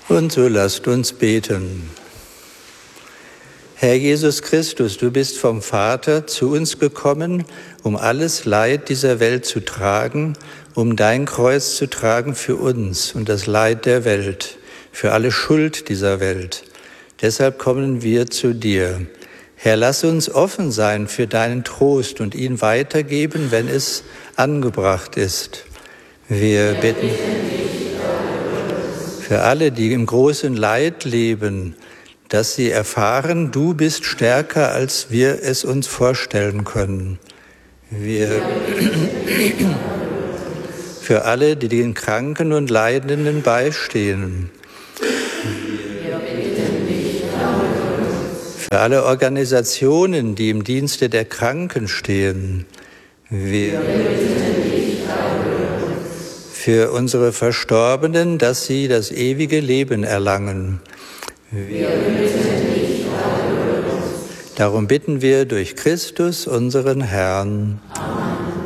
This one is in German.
Und so lasst uns beten. Herr Jesus Christus, du bist vom Vater zu uns gekommen, um alles Leid dieser Welt zu tragen, um dein Kreuz zu tragen für uns und das Leid der Welt, für alle Schuld dieser Welt. Deshalb kommen wir zu dir. Herr, lass uns offen sein für deinen Trost und ihn weitergeben, wenn es angebracht ist. Wir bitten für alle, die im großen Leid leben, dass sie erfahren, du bist stärker, als wir es uns vorstellen können. Für alle, die den Kranken und Leidenden beistehen. Für alle Organisationen, die im Dienste der Kranken stehen. Für unsere Verstorbenen, dass sie das ewige Leben erlangen. Darum bitten wir durch Christus, unseren Herrn. Amen.